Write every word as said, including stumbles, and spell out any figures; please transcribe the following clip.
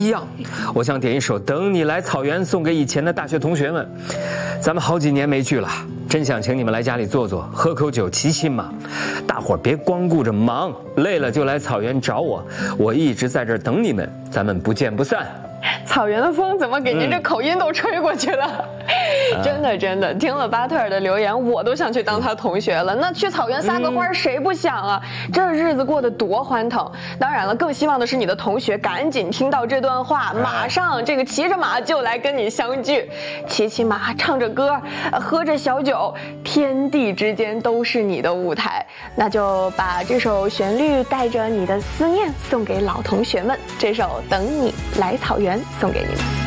一样，我想点一首《等你来草原》送给以前的大学同学们。咱们好几年没聚了，真想请你们来家里坐坐，喝口酒，骑骑马。大伙儿别光顾着忙，累了就来草原找我，我一直在这儿等你们，咱们不见不散。 草原的风怎么给您这口音都吹过去了？嗯、真的真的，听了巴特尔的留言，我都想去当他同学了。那去草原撒个欢，嗯、谁不想啊？这日子过得多欢腾！当然了，更希望的是你的同学赶紧听到这段话，马上这个骑着马就来跟你相聚，骑骑马，唱着歌，喝着小酒，天地之间都是你的舞台。那就把这首旋律带着你的思念送给老同学们，这首《等你来草原》送给你们。